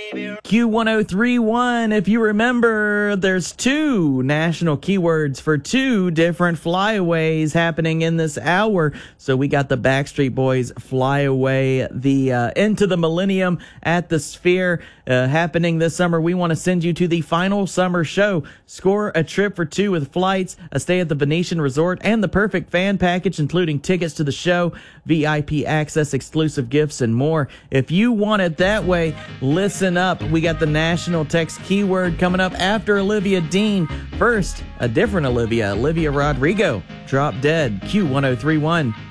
Q1031, if you remember, there's two national keywords for two different flyaways happening in this hour. So we got the Backstreet Boys Flyaway, the Into the Millennium at the Sphere happening this summer. We want to send you to the final summer show. Score a trip for two with flights, a stay at the Venetian Resort, and the perfect fan package, including tickets to the show, VIP access, exclusive gifts, and more. If you want it that way, listen up. We got the national text keyword coming up after Olivia Dean. First, a different Olivia Rodrigo. Drop Dead, Q1031.